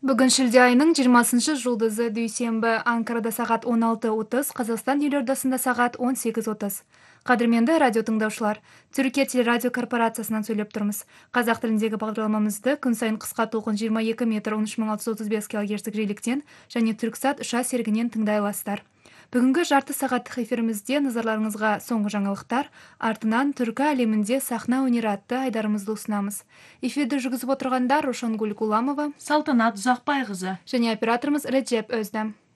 Бүгін шілде айының 20 жұлдызы дүйсенбі. Анкарада сағат 16:30, Қазақстан елордасында сағат 18:30. Қадірменді радио тыңдаушылар, Түркия телерадио корпорациясынан сөйлеп тұрмыз. Қазақ тіліндегі бағдарламамызды күн сайын қысқа толқын 22 метр 13635 кГц жиіліктен және Түрксат ұша серігінен тыңдай аласыздар. Бүгінгі жарты сағаттық эфирімізде назарларыңызға соңғы жаңалықтар, артынан түркі әлемінде сахна өнері атты айдарымызды ұсынамыз. Эфирді жүргізіп отырғандар Рошангүл Гуламова, Салтанат Ұзақбайқызы және операторымыз Реджеп Өздім.